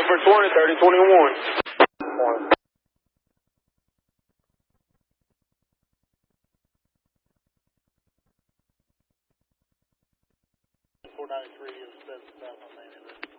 for 20, 30, 21. 493 is 7,000 on main.